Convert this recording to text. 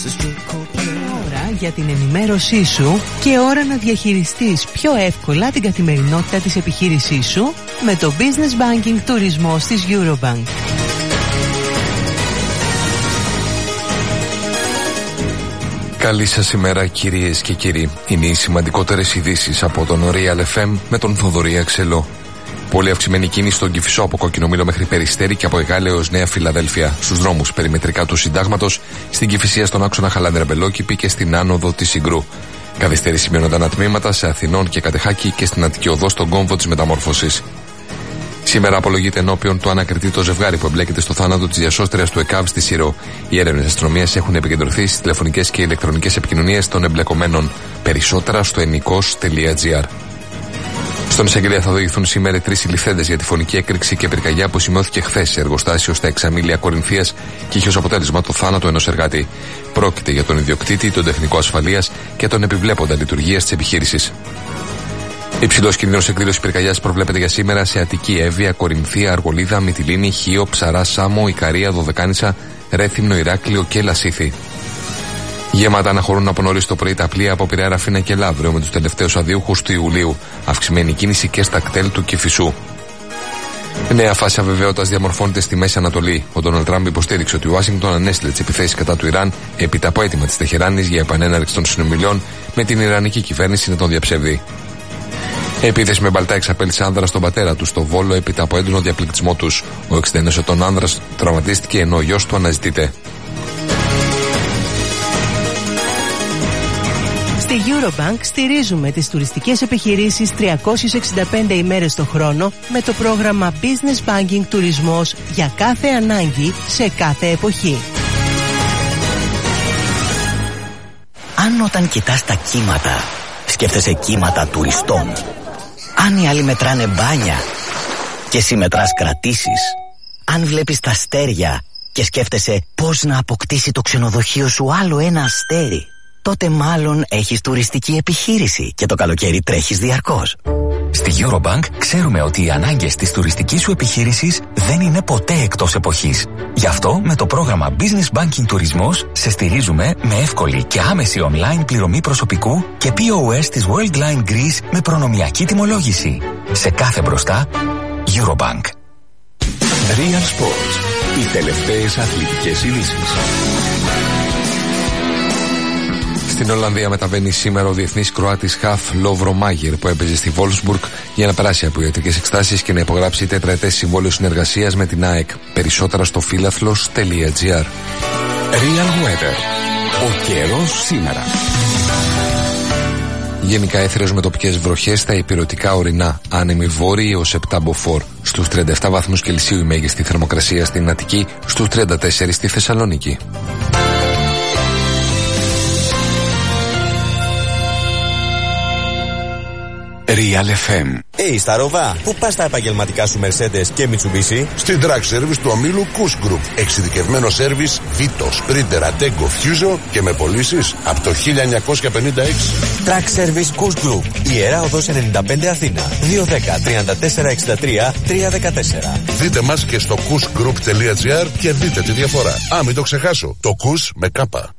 Ώρα για την ενημέρωσή σου και ώρα να διαχειριστείς πιο εύκολα την καθημερινότητα της επιχείρησής σου με το Business Banking Τουρισμός της Eurobank. Καλή σας ημέρα κυρίες και κύριοι. Είναι οι σημαντικότερες ειδήσεις από τον Real FM με τον Θοδωρή Αξελό. Πολύ αυξημένη κίνηση στον Κηφισό από Κοκκινομήλο μέχρι Περιστέρι και από Εγάλεο έως Νέα Φιλαδέλφια. Στους δρόμους περιμετρικά του Συντάγματος, στην Κηφισία στον άξονα Χαλάνδρα Μπελόκηπη και στην άνοδο της Συγκρού. Καθυστέρηση σημειώνονταν ατμήματα σε Αθηνών και Κατεχάκη και στην Αττική Οδό στον κόμβο της Μεταμόρφωσης. Σήμερα απολογείται ενώπιον του ανακριτή το ζευγάρι που εμπλέκεται στο θάνατο της διασώστριας του ΕΚΑΒ στη Σύρο. Οι έρευνες της αστυνομίας έχουν επικεντρωθεί στις τηλεφωνικές και ηλεκτρονικές επικοινωνίες των εμπλεκομένων. Περισσότερα στο ενικός.gr. Στον εισαγγελέα θα οδηγηθούν σήμερα 3 συλληφθέντες για τη φωνική έκρηξη και πυρκαγιά που σημειώθηκε χθες σε εργοστάσιο στα Εξαμήλια Κορινθίας και είχε ως αποτέλεσμα το θάνατο ενός εργάτη. Πρόκειται για τον ιδιοκτήτη, τον τεχνικό ασφαλείας και τον επιβλέποντα λειτουργίας της επιχείρησης. Υψηλός κίνδυνος εκδήλωσης πυρκαγιάς προβλέπεται για σήμερα σε Αττική, Εύβοια, Κορινθία, Αργολίδα, Μυτιλήνη, Χίο, Ψαρά, Σάμο, Ικαρία, Δωδεκάνησα, Ρέθυμνο, Ηράκλειο και Λασίθι. Γεμάτα αναχωρούν από νωρίς το πρωί τα πλοία από Πειραιά, Ραφίνα και Λαύριο με τους τελευταίους αδιούχους του Ιουλίου. Αυξημένη κίνηση και στα κτέλ του Κηφισού. Νέα φάση αβεβαιότητας διαμορφώνεται στη Μέση Ανατολή. Ο Ντόναλντ Τραμπ υποστήριξε ότι η Ουάσιγκτον ανέστειλε τις επιθέσεις κατά του Ιράν έπειτα από αίτημα της Τεχεράνης για επανέναρξη των συνομιλιών με την Ιρανική κυβέρνηση να τον διαψεύδει. Επίθεση με μπαλτά εξαπέλυσε άνδρα στον πατέρα του στο Βόλο έπειτα από έντονο διαπληκτισμό τους. Ο 61 ετών άνδρας τραυματίστηκε ενώ ο γιος του αναζητείται. Στη Eurobank στηρίζουμε τις τουριστικές επιχειρήσεις 365 ημέρες το χρόνο με το πρόγραμμα Business Banking Τουρισμός για κάθε ανάγκη σε κάθε εποχή. Αν όταν κοιτάς τα κύματα σκέφτεσαι κύματα τουριστών, αν οι άλλοι μετράνε μπάνια και εσύ μετράς κρατήσεις, αν βλέπεις τα αστέρια και σκέφτεσαι πώς να αποκτήσει το ξενοδοχείο σου άλλο ένα αστέρι, τότε μάλλον έχεις τουριστική επιχείρηση και το καλοκαίρι τρέχεις διαρκώς. Στη Eurobank ξέρουμε ότι οι ανάγκες της τουριστικής σου επιχείρησης δεν είναι ποτέ εκτός εποχής. Γι' αυτό με το πρόγραμμα Business Banking Τουρισμός σε στηρίζουμε με εύκολη και άμεση online πληρωμή προσωπικού και POS της Worldline Greece με προνομιακή τιμολόγηση. Σε κάθε μπροστά, Eurobank. Real Sports. Οι τελευταίες αθλητικές ειδήσεις. Στην Ολλανδία μεταβαίνει σήμερα ο διεθνής Κροάτης χαφ Λόβρο Μάγερ που έπαιζε στη Βόλσμπουργκ για να περάσει από ιατρικές εξετάσεις και να υπογράψει τετραετές συμβόλαιο συνεργασίας με την ΑΕΚ. Περισσότερα στο φίλαθλος.gr. Real Weather. Ο καιρός σήμερα. Γενικά έθριος με τοπικές βροχές στα ηπειρωτικά ορεινά. Άνεμοι βόρειοι έως 7 μποφόρ. Στους 37 βαθμούς Κελσίου η μέγιστη θερμοκρασία στην Αττική, στους 34 στη Θεσσαλονίκη. Real FM. Σταρόβα, πού πας τα επαγγελματικά σου Mercedes και Mitsubishi? Στην Track Service του ομίλου Kuss Group. Εξειδικευμένο σέρβις Vito, Sprinter, Ateco, Fuso και με πωλήσεις από το 1956. Track Service Kuss Group. Ιερά Οδός 95 Αθήνα. 210 34 63 314. Δείτε μας και στο kussgroup.gr και δείτε τη διαφορά. Μην το ξεχάσω. Το Kuss με κάπα.